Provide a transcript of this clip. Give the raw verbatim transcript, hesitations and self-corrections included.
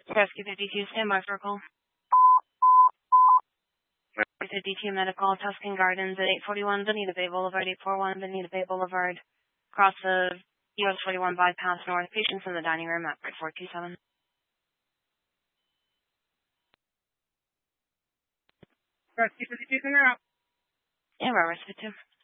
Rescue fifty-two, standby for a call. fifty-two Medical, Tuscan Gardens at eight forty-one Bonita Bay Boulevard, eight forty-one Bonita Bay Boulevard. Across the U S forty-one bypass north. Patients in the dining room at four two seven. Rescue fifty-two, come out. Yeah, we're Rescue fifty-two.